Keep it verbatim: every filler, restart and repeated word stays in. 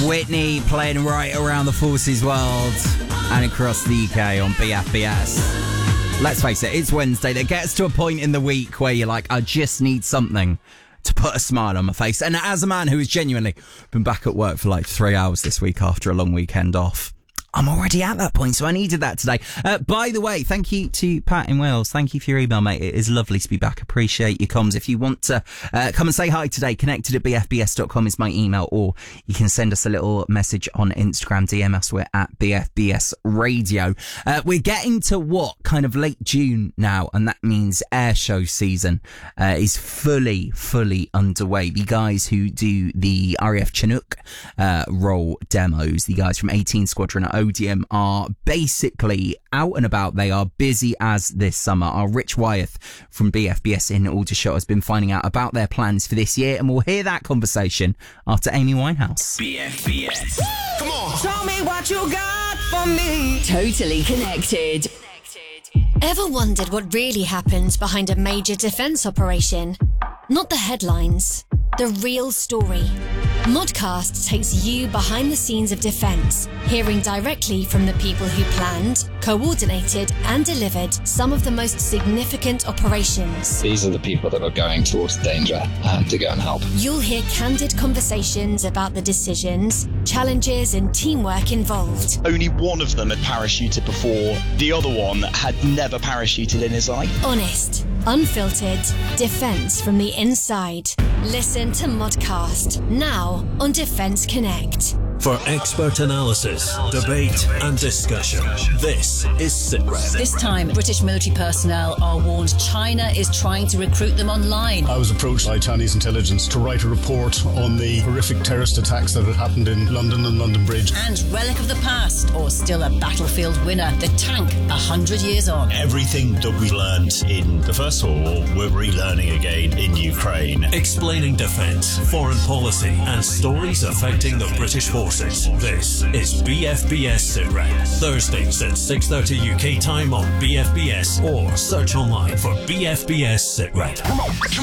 Whitney playing right around the forces world and across the U K on B F B S. Let's face it, it's Wednesday. That gets to a point in the week where you're like, I just need something to put a smile on my face. And as a man who has genuinely been back at work for like three hours this week after a long weekend off, I'm already at that point, so I needed that today. Uh, by the way, thank you to Pat in Wales. Thank you for your email, mate. It is lovely to be back. Appreciate your comms. If you want to uh, come and say hi today, connected at b f b s dot com is my email, or you can send us a little message on Instagram, D M us, we're at B F B S Radio. Uh, we're getting to what, kind of late June now, and that means air show season uh, is fully, fully underway. The guys who do the R A F Chinook uh, role demos, the guys from eighteen Squadron at Odeum, are basically out and about. They are busy as this summer. Our Rich Wyeth from B F B S in Aldershot has been finding out about their plans for this year, and we'll hear that conversation after Amy Winehouse. B F B S. Come on. Show me what you got for me. Totally connected. Ever wondered what really happens behind a major defence operation? Not the headlines, the real story. Modcast takes you behind the scenes of defence, hearing directly from the people who planned, coordinated and delivered some of the most significant operations. These are the people that are going towards danger uh, to go and help. You'll hear candid conversations about the decisions, challenges and teamwork involved. Only one of them had parachuted before. The other one had never parachuted in his life. Honest, unfiltered, defence from the inside. Listen to Modcast, now on Defence Connect. For expert analysis, debate and discussion, this is SITREP. This time, British military personnel are warned China is trying to recruit them online. I was approached by Chinese intelligence to write a report on the horrific terrorist attacks that had happened in London and London Bridge. And relic of the past, or still a battlefield winner, the tank, a hundred years on. Everything that we learned in the First World War, we're relearning again in Ukraine. Explaining defence, foreign policy and stories affecting the British forces. This is B F B S SITREP. Thursdays at six thirty U K time on B F B S, or search online for B F B S SITREP. Come on, come